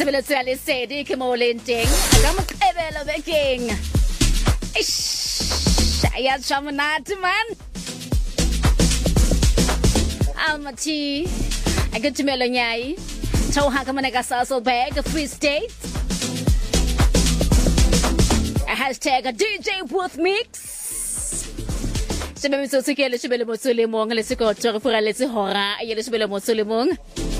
sebele tswale sedi ke mo lenteng ka mo qebelo bekeng ya chamanati man Almaty akutumelo nyai toha kama neka Sasolburg Free State hashtag DJ Booth Mix sebemi so tsekele sebele mo tsolemong le sekotho re fura letse hora ye le sebele mo tsolemong